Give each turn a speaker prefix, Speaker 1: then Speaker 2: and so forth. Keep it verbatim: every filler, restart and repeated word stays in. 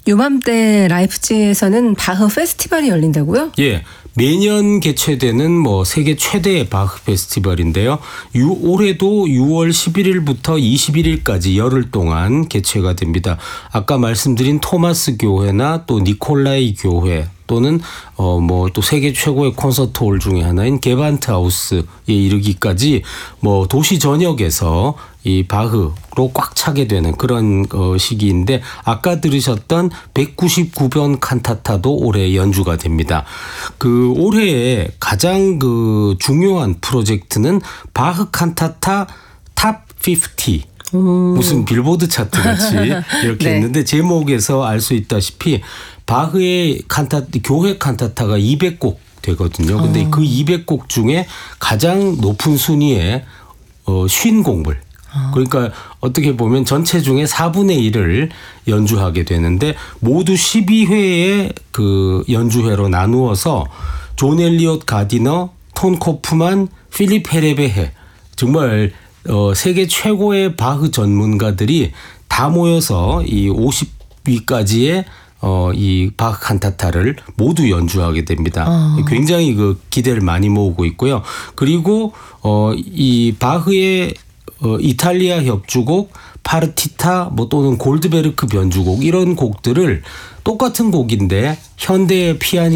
Speaker 1: 요맘때 라이프치히에서는 바흐 페스티벌이 열린다고요?
Speaker 2: 예. 매년 개최되는 뭐 세계 최대의 바흐 페스티벌인데요. 유, 올해도 유월 십일일부터 이십일일까지 열흘 동안 개최가 됩니다. 아까 말씀드린 토마스 교회나 또 니콜라이 교회 또는 어 뭐 또 세계 최고의 콘서트홀 중에 하나인 게반트 하우스에 이르기까지 뭐 도시 전역에서 이 바흐로 꽉 차게 되는 그런 어 시기인데 아까 들으셨던 백구십구 번 칸타타도 올해 연주가 됩니다. 그 올해의 가장 그 중요한 프로젝트는 바흐 칸타타 탑 오십. 음. 무슨 빌보드 차트 같이 이렇게 네. 했는데 제목에서 알 수 있다시피 바흐의 칸타 교회 칸타타가 이백 곡 되거든요. 근데 어. 그 이백 곡 중에 가장 높은 순위에 어, 오십 곡을 어. 그러니까 어떻게 보면 전체 중에 사분의 일을 연주하게 되는데 모두 십이 회의 그 연주회로 나누어서 존 엘리엇 가디너, 톤 코프만, 필립 헤레베헤 정말 어, 세계 최고의 바흐 전문가들이 다 모여서 이 오십 위까지의 어, 이 바흐 칸타타를 모두 연주하게 됩니다. 어. 굉장히 그 기대를 많이 모으고 있고요. 그리고 어, 이 바흐의 어, 이탈리아 협주곡, 파르티타 뭐 또는 골드베르크 변주곡 이런 곡들을 똑같은 곡인데 현대의 피아니